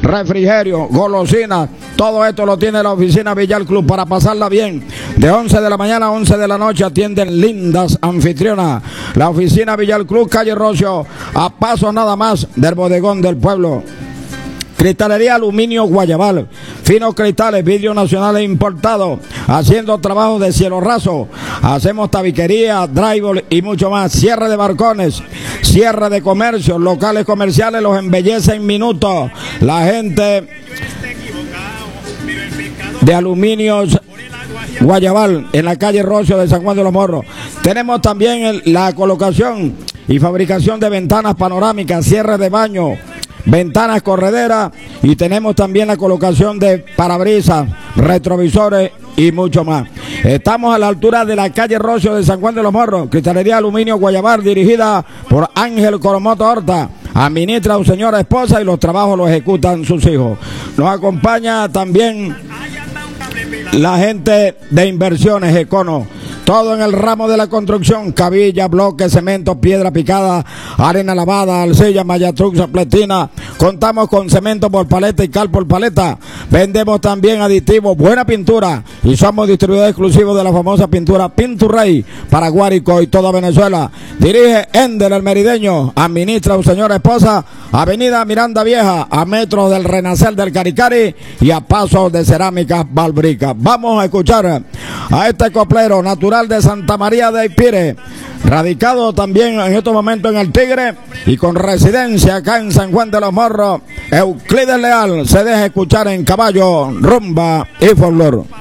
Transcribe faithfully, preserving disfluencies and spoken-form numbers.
refrigerio, golosinas, todo esto lo tiene la oficina Villar Club para pasarla bien. De once de la mañana a once de la noche atienden lindas anfitrionas. La oficina Villar Club, calle Rocio, a paso nada más del bodegón del pueblo. Cristalería Aluminio Guayabal, finos cristales, vidrio nacionales importados, haciendo trabajos de cielo raso, hacemos tabiquería, drywall y mucho más, cierre de balcones, cierre de comercios, locales comerciales, los embellece en minutos, la gente de Aluminios Guayabal, en la calle Rocio de San Juan de los Morros. Tenemos también el, la colocación y fabricación de ventanas panorámicas, cierre de baño, ventanas correderas, y tenemos también la colocación de parabrisas, retrovisores y mucho más. Estamos a la altura de la calle Rocio de San Juan de los Morros. Cristalería Aluminio Guayabal, dirigida por Ángel Coromoto Horta. Administra a su señora esposa y los trabajos los ejecutan sus hijos. Nos acompaña también la gente de Inversiones Econo. Todo en el ramo de la construcción, cabilla, bloques, cemento, piedra picada, arena lavada, arcilla, mayatrux, pletina. Contamos con cemento por paleta y cal por paleta. Vendemos también aditivos, buena pintura, y somos distribuidores exclusivos de la famosa pintura Pinturrey para Guárico y toda Venezuela. Dirige Ender el Merideño, administra a su señora esposa, avenida Miranda Vieja, a metros del Renacer del Caricari y a pasos de Cerámicas Balbrica. Vamos a escuchar a este coplero natural de Santa María de Ipire, radicado también en estos momentos en el Tigre y con residencia acá en San Juan de los Morros. Euclides Leal se deja escuchar en caballo, rumba y folclor.